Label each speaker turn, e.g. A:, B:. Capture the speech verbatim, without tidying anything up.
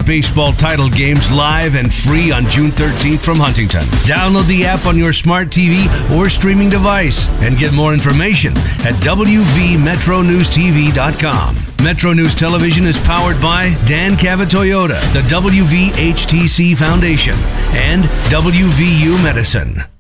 A: baseball title games live and free on June thirteenth from Huntington. Download the app on your smart T V or streaming device and get more information at W V Metro News T V dot com. Metro News Television is powered by Dan Cabot Toyota, the W V H T C Foundation, and W V U Medicine.